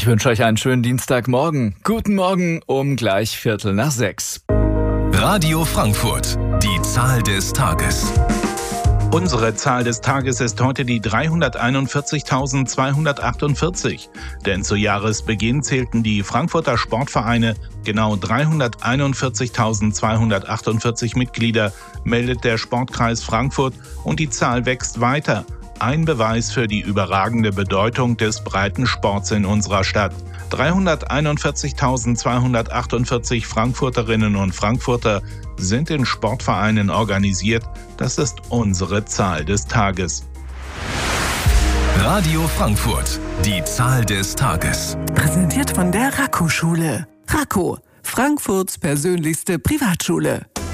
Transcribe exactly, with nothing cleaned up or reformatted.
Ich wünsche euch einen schönen Dienstagmorgen. Guten Morgen um gleich Viertel nach sechs. Radio Frankfurt, die Zahl des Tages. Unsere Zahl des Tages ist heute die dreihunderteinundvierzigtausendzweihundertachtundvierzig. Denn zu Jahresbeginn zählten die Frankfurter Sportvereine genau dreihunderteinundvierzigtausendzweihundertachtundvierzig Mitglieder, meldet der Sportkreis Frankfurt, und die Zahl wächst weiter. Ein Beweis für die überragende Bedeutung des Breitensports in unserer Stadt. dreihunderteinundvierzigtausendzweihundertachtundvierzig Frankfurterinnen und Frankfurter sind in Sportvereinen organisiert. Das ist unsere Zahl des Tages. Radio Frankfurt, die Zahl des Tages. Präsentiert von der Raco-Schule. Raco, Frankfurts persönlichste Privatschule.